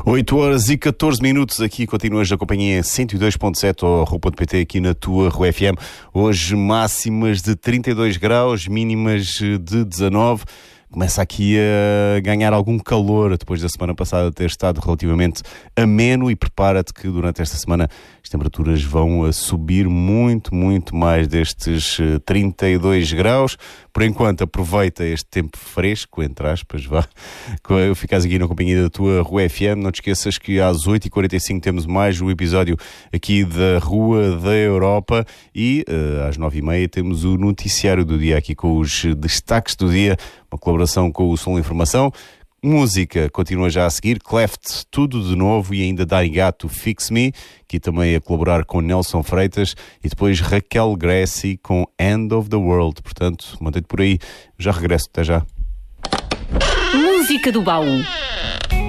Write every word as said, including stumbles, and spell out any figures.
oito horas e catorze minutos, aqui continuas a companhia cento e dois ponto sete ou Rua.pt aqui na tua Rua F M. Hoje máximas de trinta e dois graus, mínimas de dezanove. Começa aqui a ganhar algum calor depois da semana passada ter estado relativamente ameno, e prepara-te que durante esta semana as temperaturas vão a subir muito, muito mais destes trinta e dois graus. Por enquanto, aproveita este tempo fresco, entre aspas, vá, ficas aqui na companhia da tua Rua F M. Não te esqueças que às oito e quarenta e cinco temos mais um episódio aqui da Rua da Europa e uh, às nove e meia temos o noticiário do dia aqui com os destaques do dia, uma colaboração com o Som Informação. Música continua já a seguir, Cleft, Tudo de Novo, e ainda Darigato, Fix Me, aqui também a colaborar com Nelson Freitas, e depois Raquel Gressi com End of the World. Portanto, mantém-te por aí, já regresso, até já. Música do baú.